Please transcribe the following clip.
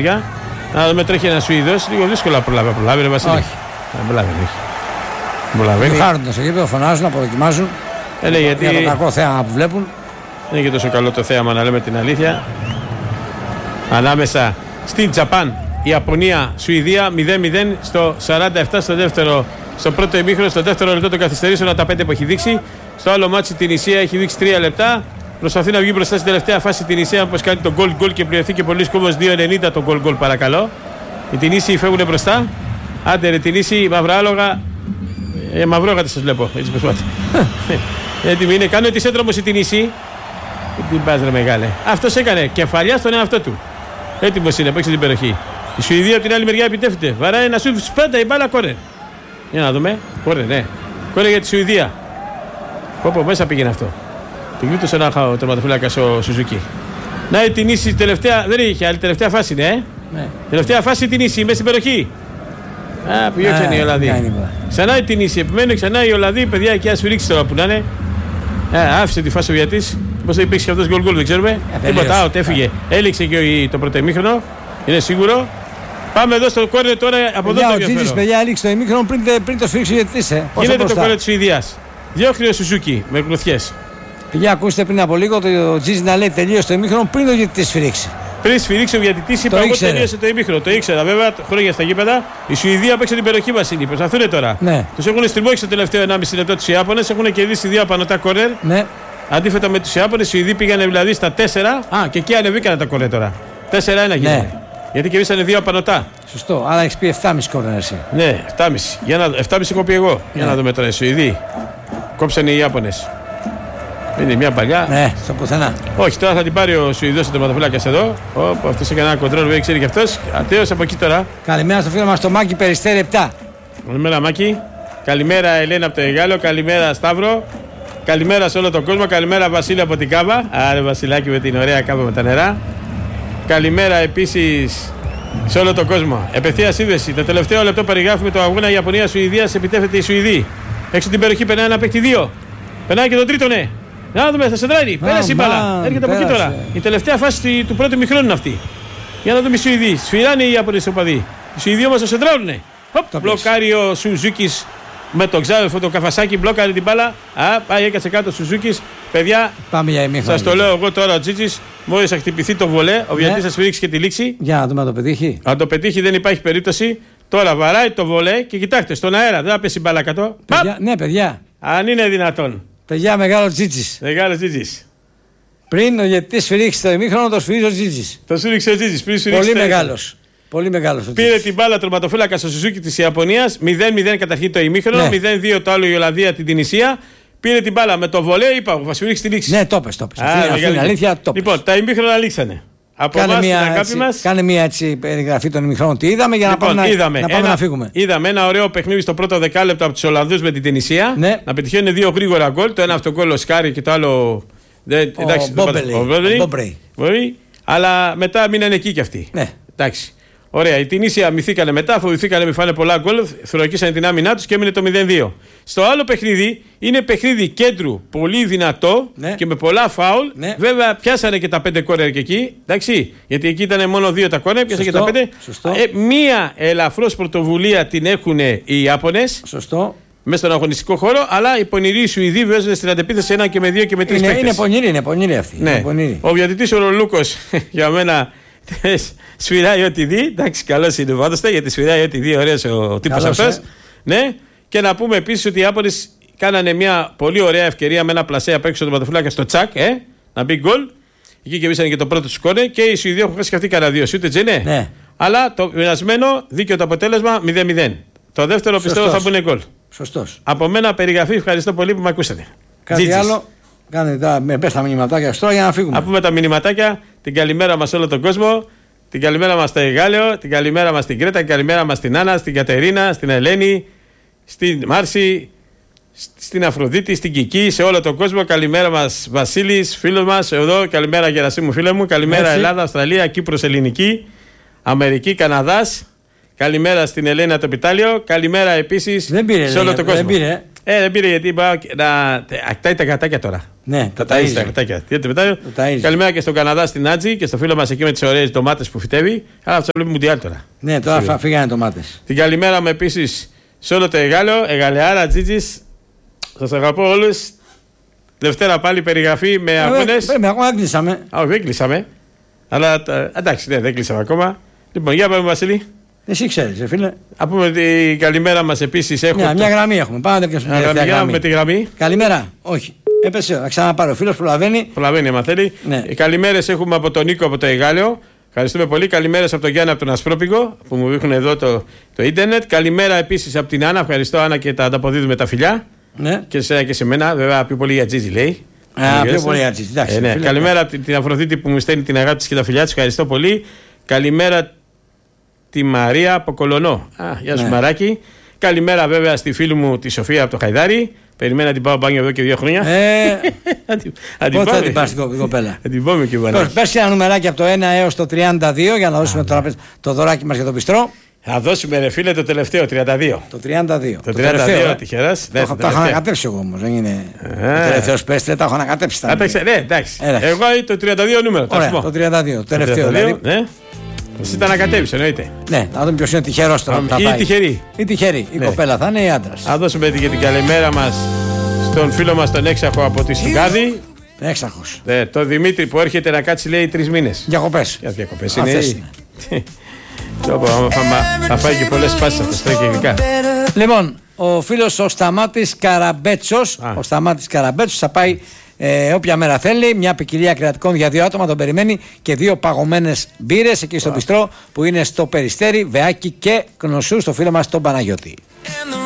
Να δούμε, τρέχει ένα Σουηδός, λίγο δύσκολα προλάβει ρε Βασίλη. Όχι. Προλαβαίνει. Χάρονται στο γήπεδο, φωνάζουν, αποδοκιμάζουν. Γιατί... Για το κακό θέαμα που βλέπουν. Δεν είναι και τόσο καλό το θέαμα, να λέμε την αλήθεια. Ανάμεσα στην Τζαπάν, Ιαπωνία, Σουηδία 0-0 στο 47 στο πρώτο ημίχρονο, στο δεύτερο λεπτό των καθυστερήσεων, τα 5 που έχει δείξει. Στο άλλο μάτσι την Ισία έχει δείξει 3 λεπτά. Προσπαθεί να βγει μπροστά στην τελευταία φάση την Ισία, όπως κάνει το γκολ και πληρωθεί και πολλοί κόσμος 2-90 το γκολ παρακαλώ. Οι Τινήσιοι φεύγουν μπροστά. Άντε ρε Τινήσιοι, μαύρα άλογα. Μαυρόγατα σας βλέπω, έτσι πως πάτε. Έτοιμοι είναι, κάνουν τη σέντρα όμως οι Τινήσιοι. Τι πας ρε μεγάλε. Αυτός έκανε κεφαλιά στον εαυτό του. Έτοιμος είναι, παίξει την περιοχή. Η Σουηδία από την άλλη μεριά επιτεύχεται. Βαράει ένα σούτ, σπάντα η μπάλα κόρνερ. Για να δούμε. Κόρνερ, ναι. Κόρνερ για τη Σουηδία. Πόπο μέσα πήγαινε αυτό. Την γλίτωσε ένα τερματοφύλακας ο Σουζουκί. Να η Τινήσιοι τελευταία, δεν είχε άλλη τελευταία φάση, ναι. Τελευταία φάση Τινήσιοι μέσα στην περιοχή. Πιώξαν οι Ολλανδοί. Ξανά η Τινήσιοι, επιμένουν ξανά οι Ολλανδοί. Παιδιά εκεί ασφυρίξει τώρα που να είναι. Άφησε τη φάση ο Βιατής. Πώς θα υπήρξε και αυτός γκολ, δεν ξέρουμε. Τίποτα, out, έφυγε. Έληξε και το πρώτο ημίχρονο. Είναι σίγουρο. Πάμε εδώ στο κόρνερ τώρα από εδώ. Ο Τζίτζης, παιδιά, έληξε το ημίχρονο πριν το σφίξει ο Βιατής. Γίνεται το κόρνερ της Σουηδίας. Διώχνει ο Σουζούκι με κλωθιές. Παιδιά, ακούστε πριν από λίγο το Τζίτζη να λέει τελείωσε το ημίχρονο πριν το Βιατής σφυρίξει. Πριν σφυρίξει ο Βιατητής, είπα εγώ τελείωσε το ημίχρονο. Το ήξερα βέβαια χρόνια στα γήπεδα. Η Σουηδία παίξε την περιοχή Βασίλη. Προσπαθούν τώρα. Ναι. Τους έχουν στριμώξει το τελευταίο 1,5 λεπτό τους Ιάπωνες. Έχουν κερδίσει 2 απανωτά κόρνερ. Ναι. Αντίθετα με τους Ιάπωνες, οι Σουηδοί πήγανε δηλαδή στα 4. Και εκεί ανεβήκανε τα κόρνερ τώρα. 4-1 γίνανε. Ναι. Γιατί κερδίσανε 2 απανωτά. Σωστό. Άρα έχει πει 7,5 κόρνερ εσύ. Ναι, 7,5. 7,5 έχω πει εγώ. Ναι. Για να δούμε τώρα οι Σουηδοί. Κόψανε οι Ιάπωνες. Είναι μια παλιά. Ναι, στο πουθενά. Όχι, τώρα θα την πάρει ο Σουηδός ο τερματοφύλακας εδώ. Αυτός έκανε ένα κοντρόλ, δεν ξέρει κι αυτός. Ατέως από εκεί τώρα. Καλημέρα στο φίλο μας το Μάκη Περιστέρη 7. Καλημέρα Μάκη. Καλημέρα Ελένα από το Εγάλο. Καλημέρα Σταύρο. Καλημέρα σε όλο τον κόσμο. Καλημέρα Βασίλη από την Κάβα. Άρε Βασιλάκι με την ωραία Κάβα με τα νερά. Καλημέρα επίσης σε όλο τον κόσμο. Επευθεία σύνδεση. Το τελευταίο λεπτό περιγράφουμε το αγώνα Ιαπωνία-Σουηδίας. Επιτεύχεται η Σουηδοί. Έξω την περιοχή περνάει ένα παίκτη 2. Περνάει και τον τρίτο, ναι. Να δούμε, θα σεντράρει. Πέρασε η μπάλα. Έρχεται από εκεί τώρα. Η τελευταία φάση του πρώτου ημιχρόνου είναι αυτή. Για να δούμε οι Σουηδοί. Σφυράνε οι Ιαπωνές οπαδοί. Οι Σουηδοί όμως θα σεντράρουνε. Μπλοκάρει ο Σουζούκης με τον ξάδελφο τον Καφασάκη. Μπλοκάρει την μπάλα. Πάει, έκατσε κάτω ο Σουζούκης. Παιδιά, σας το λέω εγώ τώρα ο Τζίτζης. Μόλις θα χτυπηθεί το βολέ, ο Βιατής θα σφυρίξει και τη λήξη. Για να δούμε αν το πετύχει. Αν το πετύχει δεν υπάρχει περίπτωση. Τώρα βαράει το βολέ και κοιτάξτε στον αέρα. Δεν θα πέσει μπάλα κάτω. Ναι, παιδιά. Αν είναι δυνατόν. Παιδιά, μεγάλο Τζίτζης. Μεγάλο Τζίτζης. Πριν ο Βιατής σφυρίξει το ημίχρονο, το σφυρίζει ο Τζίτζης. Το σφυρίξει ο Τζίτζης. Πολύ μεγάλος. Πολύ μεγάλος. Πήρε την μπάλα τερματοφύλακα στο Σουζούκι της Ιαπωνίας. 0-0 καταρχήν το ημίχρονο. 0-2 το άλλο η Ολλανδία την Τινησία. Πήρε την μπάλα με το βολέ. Είπα, θα σφυρίξει τη λήξη. Ναι, το πες. Αυτή είναι αλήθεια. Λοιπόν, τα ημίχρονα λήξανε. Από εμάς την αγάπη μας. Κάνε μια έτσι περιγραφή των ημιχρόνων. Τι είδαμε για να πάμε να φύγουμε. Είδαμε ένα ωραίο παιχνίδι στο πρώτο δεκάλεπτο από τους Ολλανδούς με την Τινησία. Ναι. Να πετυχαίνουν 2 γρήγορα γκολ. Το ένα αυτογκόλ ο Σκάρι και το άλλο. Ο Μπόμπρεϊ. Αλλά μετά μείνανε εκεί κι αυτοί. Ναι. Εντάξει. Ωραία. Οι Τινήσια μυθήκανε μετά, φοβηθήκανε με φάνε πολλά γκολ, θωρακίσανε την άμυνά τους και έμεινε το 0-2. Στο άλλο παιχνίδι είναι παιχνίδι κέντρου πολύ δυνατό και με πολλά φάουλ. Ναι. Βέβαια πιάσανε και τα 5 κόρνερ και εκεί. Εντάξει. Γιατί εκεί ήταν μόνο 2 τα κόρνερ, πιάσανε και τα 5. Μία ελαφρώς πρωτοβουλία την έχουν οι Ιάπωνες. Σωστό. Μέσα στον αγωνιστικό χώρο, αλλά οι πονηροί Σουηδοί βγάζουν στην αντεπίθεση 1 και με 2 και με 3 παίκτες. Είναι πονηροί αυτοί. Ναι. Ο Βιατητής ο Ρολούκος για μένα σφυράει ό,τι δει. Εντάξει, καλός είναι πάντως, γιατί σφυράει ό,τι δει. Ωραίος ο τύπος αυτός. Ναι. Και να πούμε επίσης ότι οι Ιάπωνες κάνανε μια πολύ ωραία ευκαιρία με ένα πλασέ απ' έξω του ματοφυλάκα στο τσακ. Να μπει γκολ. Εκεί και βρίσκανε και το πρώτο του σκόρνερ. Και οι Σουηδοί έχουν χάσει και αυτοί κανένα 2 σούτ, έτσι ναι. Αλλά το μοιρασμένο δίκαιο το αποτέλεσμα 0-0. Το δεύτερο πιστεύω θα μπουν γκολ. Σωστός. Από μένα περιγραφή, ευχαριστώ πολύ που με ακούσατε. Κάτι άλλο. Πες τα μηνυματάκια τώρα για να φύγουμε. Να πούμε τα μηνυματάκια. Την καλημέρα μας σε όλο τον κόσμο. Την καλημέρα μας στο Εγάλεο. Την καλημέρα μας στην Κρέτα. Την καλημέρα μας στην Άννα, στην Κατερίνα, στην Ελένη, στην Μάρση, στην Αφροδίτη, στην Κική, σε όλο τον κόσμο. Καλημέρα μας Βασίλης, φίλος μας εδώ. Καλημέρα Γερασίμου, φίλε μου. Καλημέρα Ελλάδα, Αυστραλία, Κύπρος, Ελληνική, Αμερική, Καναδάς. Καλημέρα στην Ελένα το Πιτάλιο. Καλημέρα επίσης σε όλο τον κόσμο. Δεν πήρε γιατί πάω να ακτάει τα γατάκια τώρα. Ναι, τα ταΐζει τα γατάκια. Καλημέρα και στον Καναδά στην Άτζη και στο φίλο μας εκεί με τις ωραίες ντομάτες που φυτεύει. Αλλά αυτό βλέπει Μουντιάλ τώρα. Ναι, τώρα φύγανε ντομάτες. Την καλημέρα μου επίσης σε όλο το Εγάλεο. Εγαλεάρα, Τζίτζης. Σας αγαπώ όλους. Δευτέρα πάλι περιγραφή με αγώνες. Ακόμα δεν κλείσαμε. Όχι, δεν κλείσαμε. Αλλά εντάξει, ναι, δεν κλείσαμε ακόμα. Λοιπόν, για πάμε, Βασίλη. Εσύ ξέρεις, φίλε. Να πούμε την καλημέρα μας επίσης. Μια γραμμή έχουμε. Πάμε να πιάσουμε μια γραμμή. Με τη γραμμή. Καλημέρα. Όχι. Έπεσε. Θα ξαναπάρω. Ο φίλος προλαβαίνει. Προλαβαίνει, άμα θέλει. Ναι. Καλημέρες έχουμε από τον Νίκο από το Εγάλεο. Ευχαριστούμε πολύ. Καλημέρες από τον Γιάννη από τον Ασπρόπηγο που μου δείχνουν εδώ το ίντερνετ. Καλημέρα επίσης από την Άννα. Ευχαριστώ, Άννα, και τα ανταποδίδουμε τα φιλιά. Ναι. Και σε εσένα και σε μένα. Βέβαια, πιο πολύ για Τζίζι λέει. Πιο πολύ για Τζίζι. Ναι. Καλημέρα από την Αφροδίτη που μου στέλνει την αγάπη της και τα φιλιά της. Ευχαριστώ πολύ. Καλημέρα τη Μαρία από Κολονό. Γεια σου, Μαράκι. Καλημέρα βέβαια στη φίλη μου τη Σοφία από το Χαϊδάρι. Περιμένω να την πάω μπάνιο εδώ και 2 χρόνια. Πότε θα την πας την κοπέλα. Θα την πάμε και μπάνιο. Πες ένα νουμεράκι από το 1 έως το 32 για να δώσουμε το δωράκι μας για το πιστρό. Θα δώσουμε, ρε φίλε, το τελευταίο 32. Το 32. Το 32 τυχεράς. Τα έχω ανακατέψει εγώ όμως. Δεν είναι. Το τελευταίο σπέστρε, τα έχω ανακατέψει. Ναι, εντάξει. Εγώ το 32 νούμερο. Το 32. Το τελευταίο δηλαδή. Εσύ τα ανακατεύεις, εννοείται. Ναι, να δούμε ποιος είναι τυχερός τώρα. Ή τυχερή. Ή τυχερή. Η κοπέλα θα είναι ή άντρας. Θα δώσουμε και την καλημέρα μας στον φίλο μας τον Έξαχο από τη Συγκάδη. Έξαχος. Το Δημήτρη που έρχεται να κάτσει, λέει, 3 μήνες. Διακοπές. Για διακοπές είναι. Θα φάει και πολλές πάσεις αυτές και ειδικά. Λοιπόν, ο φίλος ο Σταμάτης Καραμπέτσος. Ο Σταμάτης Καραμπέτσος θα πάει όποια μέρα θέλει. Μια ποικιλία κρεατικών για 2 άτομα τον περιμένει και 2 παγωμένες μπύρες εκεί στο μπιστρό που είναι στο Περιστέρι, Βεάκι και Κνωσού, στο φίλο μας τον Παναγιώτη.